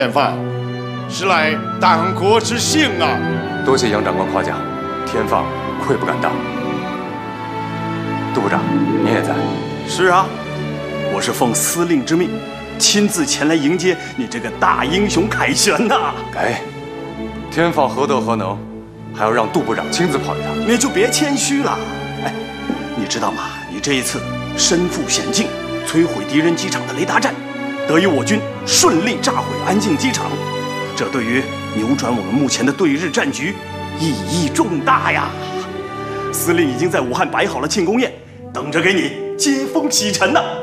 典范，实乃党国之幸啊！ 多谢杨长官夸奖，天放愧不敢当。杜部长，您也在？ 是啊，我是奉司令之命，亲自前来迎接你这个大英雄凯旋呐！ 哎，天放何德何能，还要让杜部长亲自跑一趟？ 你就别谦虚了。哎，你知道吗？你这一次身负险境，摧毁敌人机场的雷达站，得以我军顺利炸毁安靖机场，这对于扭转我们目前的对日战局意义重大呀！司令已经在武汉摆好了庆功宴，等着给你接风洗尘呢。